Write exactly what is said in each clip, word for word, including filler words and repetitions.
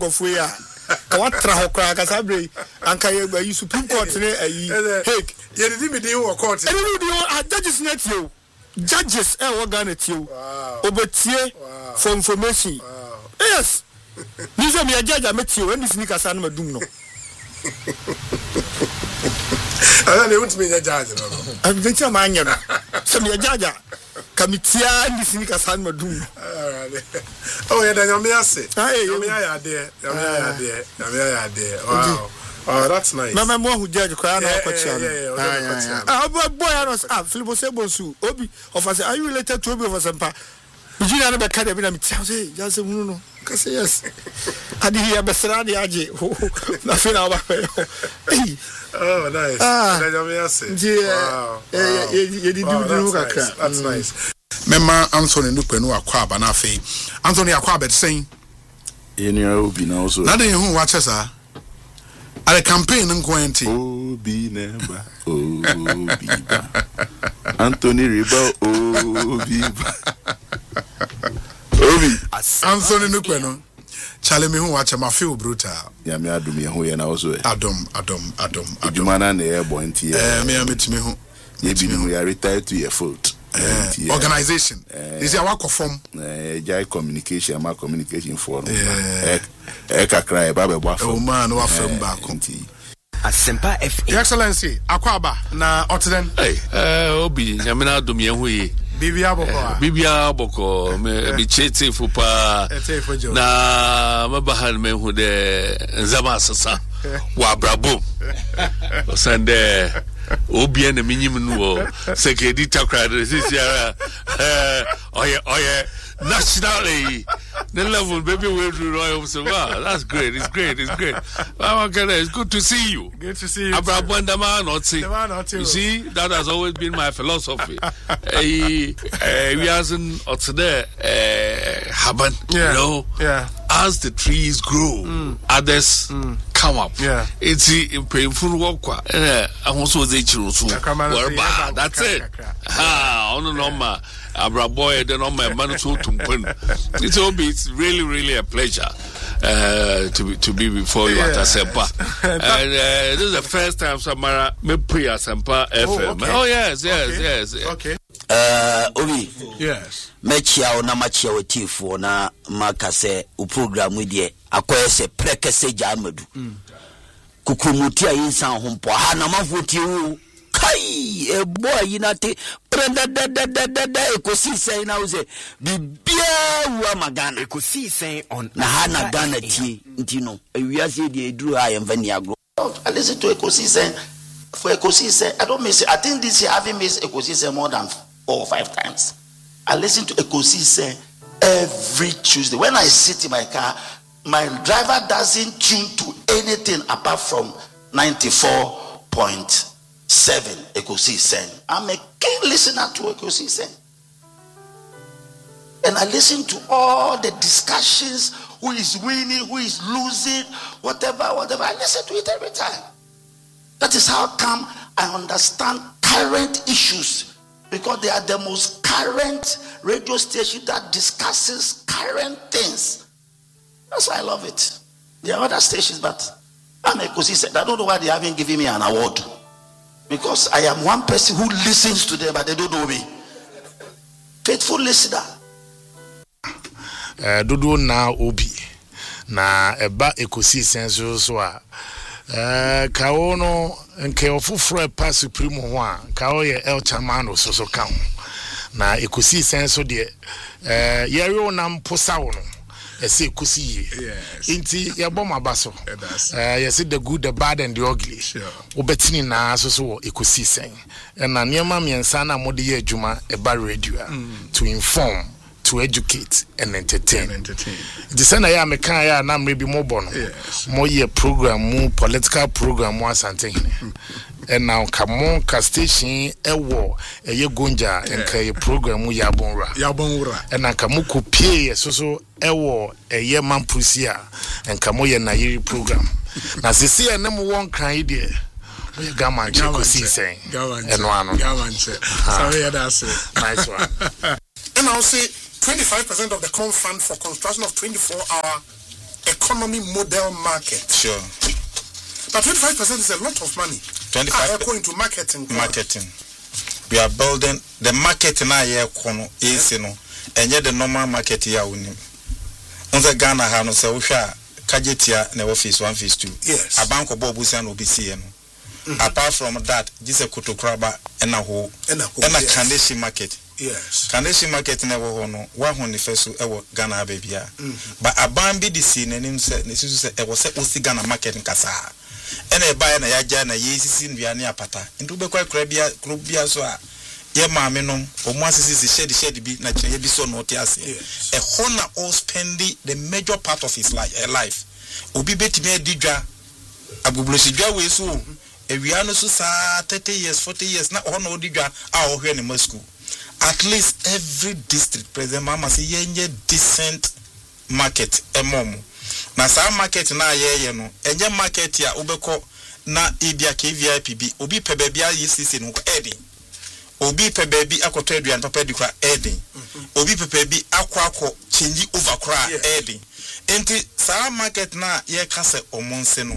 abofo ya ka watra ho kwa ka sabre anka ye Supreme Court ne ayi Hague ye did me dey wo court e dey judges net you judges e wo Ghana tio obetie for information yes ni se me judge ametio when this nika san madum no I don't want me judge no I'm going to manya no se me judge kamitia ndi sinika san madum no oh yeah then me ase me ya there me ya there me ya there wow oh that's nice mama mo hu judge kwa na kwacha no ah boy anos ah Philip Sebonsu obi offer are you related to obi of Asempa Nigeria na be ka de bi na me tia say just hunu no ka say yes adi ya besra de age na fe na ba oh nice then me ase wow ye di du kakra that's nice Mema Anthony Nupenu akwa aba na afi Anthony akwa aba sen eni obi na also na de hu wa chesa ale campaign nko enti obi neba obi ba Anthony Riba obi ba obi Anthony Nupenu chale me hu wa chema feel brutal ya me adum ye hu ye na also adom adom adom adum na na ye bonti eh me ametime hu ye bi hu ya retired to your fault Uh, organization uh, is a work of form uh, jai communication ma communication forum eh eh kakra e ba be bwa oh man wa from back Asempa F A Your Excellency akwaba na otden eh eh obi nyamena adom ye hu ye bibia aboko bibia aboko me bi chete fupa na mabahan me hu de nzama asasa wa brabo sande obi na minyim no sekedi takra this year eh oye oye nationally the level baby we do royal so wow that's great it's great it's great oh, okay, it's good to see you good to see you Abrabanda man not see you see that has always been my philosophy eh uh, we hasn't or today eh happen yeah. You know yeah as the trees grow mm. others mm. come up yeah it's painful work eh ahonso ze chiro so that's it ah ono no ma abraboy the no ma man so tumpun it will be it's really really a pleasure uh to be to be before you yeah. at Asempa and uh, this is the first time Samara me pre Asempa F M. Oh, okay. Oh yes yes okay. yes okay uh obi yes mechia ona machia wetifo na makase u program we de akoyese prekese jamadu kukumutia insan hompo ha na mafoti u kai e boy yinate prenda da da da da da ekosi sen na uze bibia wa magana ekosi sen on na ha na Ghana tie ntino ewiase de eduru ha yemfani agro I listen to ekosi sen for ekosi sen I don't miss it. I think this year having missed ekosi sen more than four or five times. I listen to ekosi sen every Tuesday when I sit in my car. My driver doesn't tune to anything apart from ninety-four point seven Ekosi Sen. I'm a keen listener to Ekosi Sen. And I listen to all the discussions, who is winning, who is losing, whatever, whatever. I listen to it every time. That is how come I understand current issues, because they are the most current radio station that discusses current things. That's why I love it. There are other stations, but I'm a Ekosi. I don't know why they haven't given me an award. Because I am one person who listens to them, but they don't know me. Faithful listener. Uh, Dodo na obi na eba Ekosi senso so a uh, kawo no nke ofufro pa supreme ho a kawo ye El Chamano so so ka ho na Ekosi senso de uh, yero na mposa wo no ese Ekosi ye inti ya bom abaso eh yesi the good the bad and the ugly obetini na so so Ekosi sen na niema miensa na mode ye adwuma eba radio to inform, to educate and entertain. The same ya me kan ya na mrebi mo bono mo ye program mo political program mo asante and now come on ka station e wo e ye gonja enka ye program ya bonra ya bonra and na kamu kopie so so e wo e ye mampusia enka mo ye na ye program na sisi e nem won kan ide we gaman che ko si sen eno ano gaman che sorry that's it nice one. And I'll say twenty-five percent of the com fund for construction of twenty-four hour economy model market. Sure. But twenty-five percent is a lot of money. twenty-five ah, going to marketing. Marketing. We are building the market now here kono is you know and yet the normal market here unim. Unza Ghana ha no se wo hwa kajetia na office one phase two. Yes. Abanko bobusia no obisi no. Apart from that, this is Kutokraba and a whole and a Kandeshi market. Yes. Kandeshi market never hono, one honey first ever Ghana baby. But a bambi the scene and him said, it was a Usi Ghana market in Kasa. And a buy and a yajana yesis in Viania Pata. And to be quite crabia, crubia soa. Ye maminum, or once is the shed, shed be naturally be so notias. A honor all spending the major part of his life. life. Ubi bet me a didra. Abublusidra we so. A Viano Susa thirty years, forty years, not on Odiga, our here in Moscow. At least every district, President Mama say, ye decent market, a mom. Na some market na ye, you know, and your market ya Ubeko na Ibia K V I P B, Ubi Pebebia Yesis in Edding. Ubi Pebebi Aquatedu and Papedica Edding. Ubi Pebebi Aquaco, Chingy Overcry Edding. Enti some market na ye Casa or Monseno.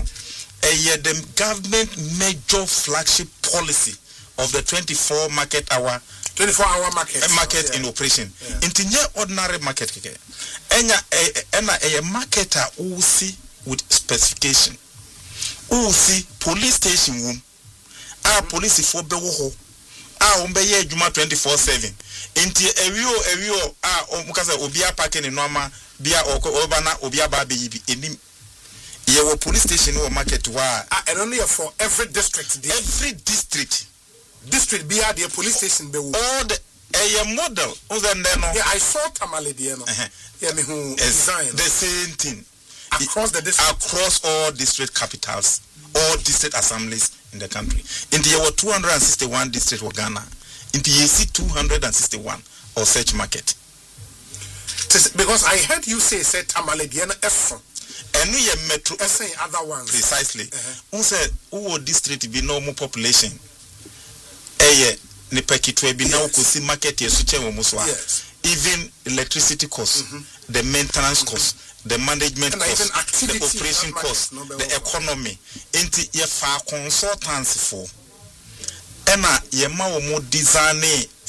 A the government major flagship policy of the twenty-four market hour twenty-four hour market market yeah. in operation. Yeah. Into yeah. ordinary market keke. Enya a a marketer who see with specification. Who see police station room. Ah police for bewo. Ah umbe ye juma twenty-four seven. Into a rio a rio ah umukasa obia parking in normal bia obana obia baby enim. Your police station or market wa uh, and only for every district. There. Every district, district be the police station be all the a model. Yeah, I saw Tamale there. Uh-huh. Yeah, me who design the same thing across the district, across all district capitals, all district assemblies in the country. In the year two hundred sixty-one district of Ghana, in the year two hundred sixty-one or such market. Because I heard you say say Tamale there F. And we are metro saying other ones precisely. Who said who district be no more population? Eye ne pekitwe bi na ukosi market ye suche wo muswa. Even electricity costs, mm-hmm. the maintenance costs, the management and costs, the operation costs, no the economy. Enti ye fa consultancy for. Ena ye ma wo mo design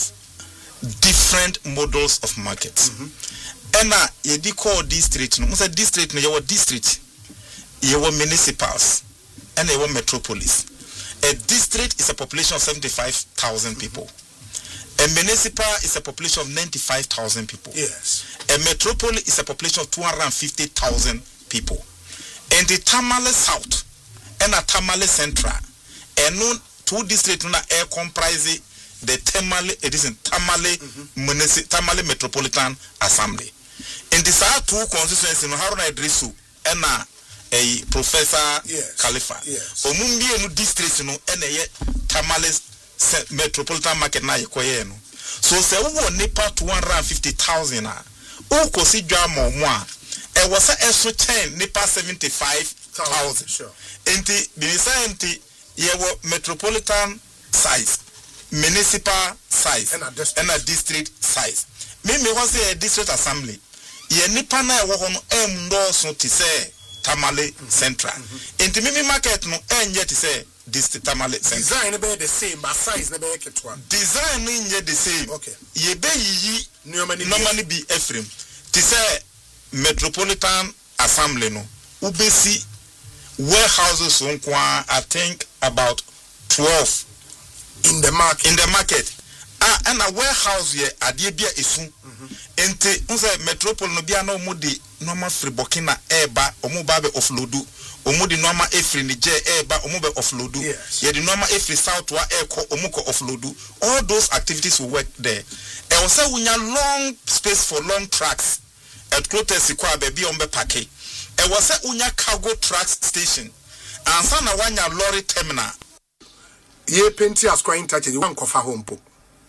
different models of markets. Mm-hmm. Ena ye di call district no musa district no your district your municipals and your metropolis. A district is a population of seventy-five thousand people. A municipal is a population of ninety-five thousand people. Yes. A metropolis is a population of two hundred fifty thousand people. And the Tamale South and a Tamale Central and no two districts na air comprise the Tamale it is in Tamale mm-hmm. Municip- Tamale Metropolitan Assembly. In the South two constituencies, no Haruna Idrisu and a Professor yes. Khalifa. Yes. Omumbi enu district no and a Tamale Metropolitan Market na yekoye no. So se wo nipa two hundred fifty thousand na. O kosi dwa mo mo a e was a so ten nipa seventy-five thousand. Sure. Enti binisa enti ye wo metropolitan size, municipal size and a district, and a district size. Me me was a district assembly. Ye nipa na wo ho no em ndo so ti say Tamale mm-hmm. Central. Mm-hmm. Enti me market no enye ti say district Tamale Central. Design be the same but size na be ketwa. Design no enye the same. Okay. Ye be yi normally normally be Ephraim. Ti say Metropolitan Assembly no ubesi warehouses on I think about twelve in the market in the market. Ah, and a warehouse here adebia isu ente unse metropole no bia na omudi normal free Burkina eba omuba be offloadu omudi normal efri nije eba omube offloadu ye the normal efri south wa eko omuko offloadu. All those activities will work there. E wose wunya long space for long tracks at Clotes kwa baby ombe pake. E wose unya cargo tracks station ansa na wanya lorry terminal ye penti as kwa interchange one kofa home po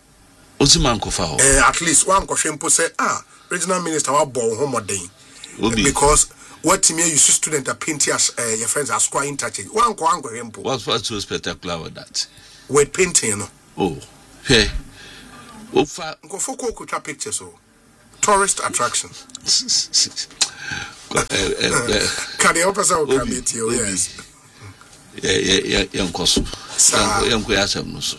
Oziman kofa ho. Eh, at least one question po say ah regional minister wa born home day because what team you see student at painting as uh, your friends as square interchange one ko one ko what's what's so spectacular about that with painting you know oh hey ofa go for ko ko pictures so tourist attraction Can you help us out? Yes. Yeah, yeah, yeah, young Kosu. Young Kuyasam Nusu.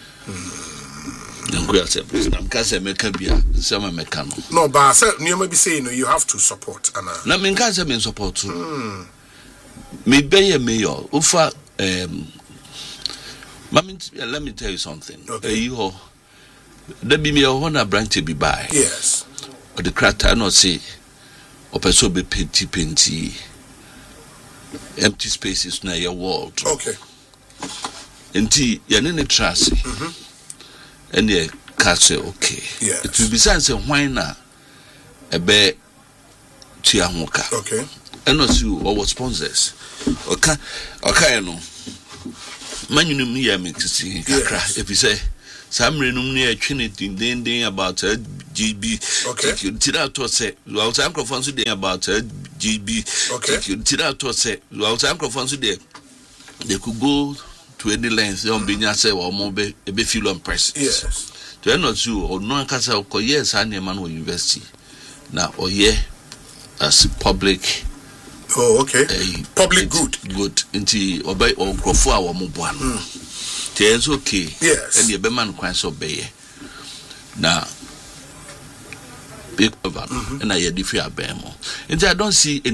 Young Kuyasam. I'm Casa Mekabia, Sama Mekano. No, but I said, you may be saying you have to support. Na Minkasa mean support too. Me be a mayor, Ufa, um, let me tell you something. Okay. You there be me a honor branch to be by. Yes. Or the craft I not say, or person be penty penty. Empty spaces na your world. Okay. Enti ya nene trust. Mhm. And ye castle okay. Yes. It will be sense why na ebe tia hoka. Okay. And also our sponsors. Okay. Okay no. Man you me ya make see kakra. If you say some renum near Trinity then then about G B. Okay. Tira to say well some microphones today about G B. Okay. Tira to say well some microphones today they could go to any length on being say or more be a be feel on press. Yes. To not you or no casa or yes and man university. Now or yeah as public. Oh okay. Uh, public good. Good into obey or go for our mobile. It's okay. Yes. And the Beman quite obey. Now, big over, and I had the fear bemo. And I don't see